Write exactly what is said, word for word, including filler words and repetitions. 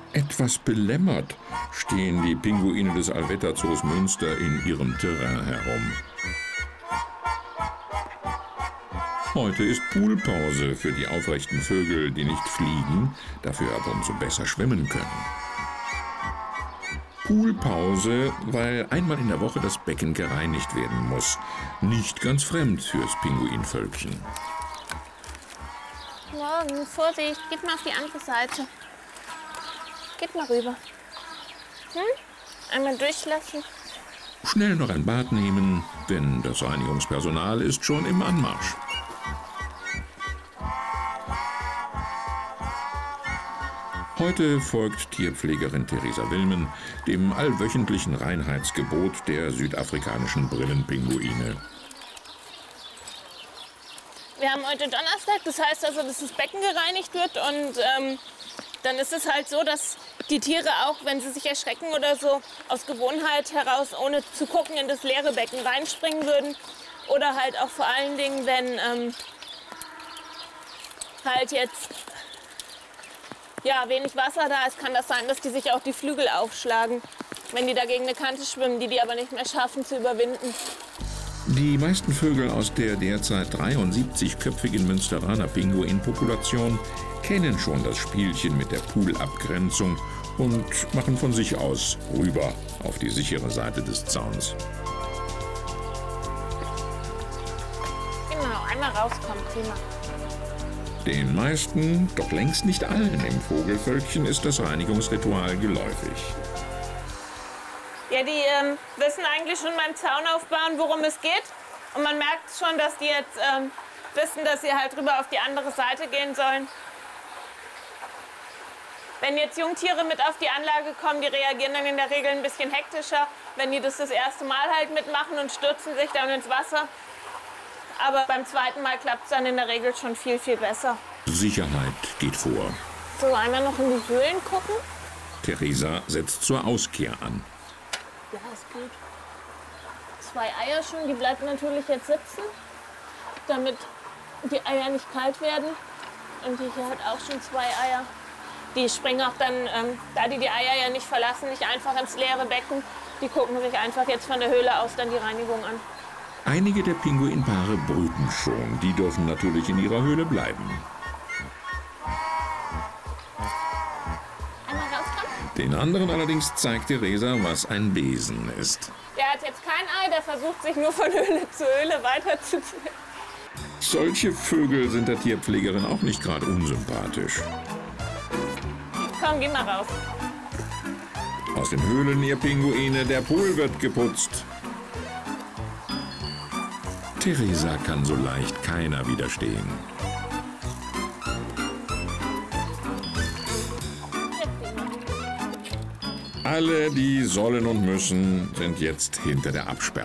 Etwas belämmert stehen die Pinguine des Alvetta Zoos Münster in ihrem Terrain herum. Heute ist Poolpause für die aufrechten Vögel, die nicht fliegen, dafür aber umso besser schwimmen können. Poolpause, weil einmal in der Woche das Becken gereinigt werden muss. Nicht ganz fremd fürs Pinguinvölkchen. Morgen, Vorsicht, geht mal auf die andere Seite. Geht mal rüber. Hm? Einmal durchlassen. Schnell noch ein Bad nehmen, denn das Reinigungspersonal ist schon im Anmarsch. Heute folgt Tierpflegerin Theresa Wilmen dem allwöchentlichen Reinheitsgebot der südafrikanischen Brillenpinguine. Wir haben heute Donnerstag, das heißt also, dass das Becken gereinigt wird und ähm, dann ist es halt so, dass die Tiere auch, wenn sie sich erschrecken oder so, aus Gewohnheit heraus, ohne zu gucken, in das leere Becken reinspringen würden. Oder halt auch vor allen Dingen, wenn ähm, halt jetzt ja, wenig Wasser da ist, kann das sein, dass die sich auch die Flügel aufschlagen, wenn die da gegen eine Kante schwimmen, die die aber nicht mehr schaffen zu überwinden. Die meisten Vögel aus der derzeit dreiundsiebzigköpfigen Münsteraner Pinguinpopulation kennen schon das Spielchen mit der Poolabgrenzung und machen von sich aus rüber auf die sichere Seite des Zauns. Genau, einmal rauskommen, prima. Den meisten, doch längst nicht allen im Vogelvölkchen ist das Reinigungsritual geläufig. Ja, die ähm, wissen eigentlich schon beim Zaunaufbauen, worum es geht. Und man merkt schon, dass die jetzt ähm, wissen, dass sie halt rüber auf die andere Seite gehen sollen. Wenn jetzt Jungtiere mit auf die Anlage kommen, die reagieren dann in der Regel ein bisschen hektischer, wenn die das das erste Mal halt mitmachen und stürzen sich dann ins Wasser. Aber beim zweiten Mal klappt es dann in der Regel schon viel, viel besser. Sicherheit geht vor. So, einmal noch in die Höhlen gucken. Theresa setzt zur Auskehr an. Ja, ist gut. Zwei Eier schon, die bleiben natürlich jetzt sitzen, damit die Eier nicht kalt werden. Und hier hat auch schon zwei Eier. Die springen auch dann, ähm, da die die Eier ja nicht verlassen, nicht einfach ins leere Becken. Die gucken sich einfach jetzt von der Höhle aus dann die Reinigung an. Einige der Pinguinpaare brüten schon. Die dürfen natürlich in ihrer Höhle bleiben. Einmal rauskommen. Den anderen allerdings zeigt Theresa, was ein Besen ist. Der hat jetzt kein Ei, der versucht sich nur von Höhle zu Höhle weiterzuziehen. Solche Vögel sind der Tierpflegerin auch nicht gerade unsympathisch. Komm, geh mal raus. Aus den Höhlen, ihr Pinguine, der Pool wird geputzt. Theresa kann so leicht keiner widerstehen. Alle, die sollen und müssen, sind jetzt hinter der Absperrung.